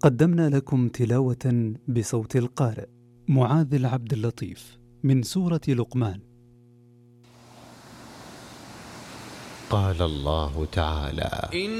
قدمنا لكم تلاوة بصوت القارئ معاذ العبد اللطيف من سورة لقمان. قال الله تعالى: